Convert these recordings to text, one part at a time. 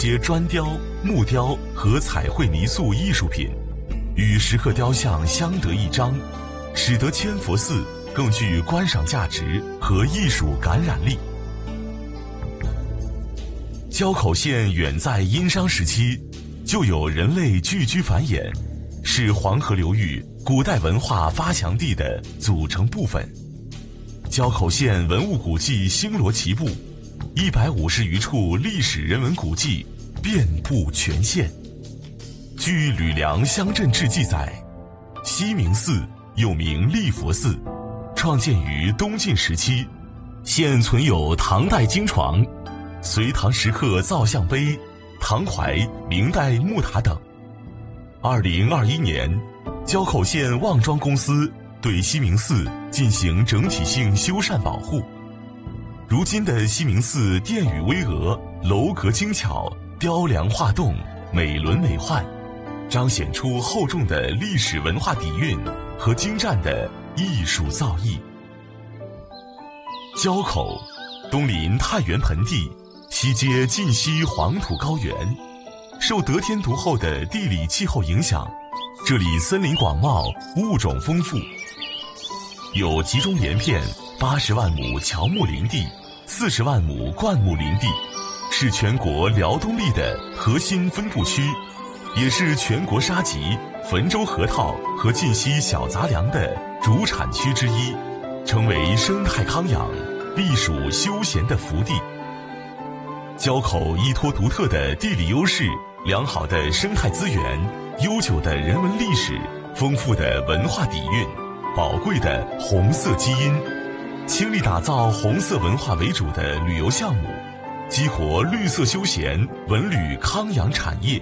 些砖雕、木雕和彩绘泥塑艺术品，与石刻雕像相得益彰，使得千佛寺更具观赏价值和艺术感染力。交口县远在殷商时期就有人类聚居繁衍，是黄河流域古代文化发祥地的组成部分。交口县文物古迹星罗棋布，150余处历史人文古迹遍布全县。据《吕梁乡镇志》记载，西明寺又名立佛寺，创建于东晋时期，现存有唐代经床、隋唐石刻造像碑、唐槐、明代木塔等。2021年，交口县旺庄公司对西明寺进行整体性修缮保护。如今的西明寺殿宇巍峨，楼阁精巧，雕梁画栋，美轮美奂，彰显出厚重的历史文化底蕴和精湛的艺术造诣。交口东临太原盆地，西接晋西黄土高原，受得天独厚的地理气候影响，这里森林广袤，物种丰富，有集中连片80万亩乔木林地、40万亩灌木林地，是全国辽东栗的核心分布区，也是全国沙棘、汾州核桃和晋西小杂粮的主产区之一，成为生态康养、避暑休闲的福地。交口依托独特的地理优势、良好的生态资源、悠久的人文历史、丰富的文化底蕴、宝贵的红色基因，倾力打造红色文化为主的旅游项目，激活绿色休闲、文旅康养产业。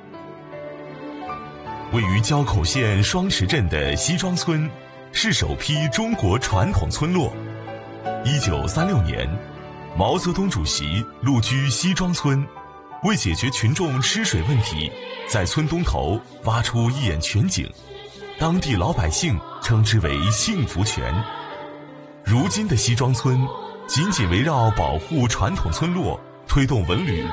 位于交口县双池镇的西庄村，是首批中国传统村落。1936年，毛泽东主席路居西庄村，为解决群众吃水问题，在村东头挖出一眼泉井，当地老百姓称之为幸福泉。如今的西庄村，紧紧围绕保护传统村落，推动文旅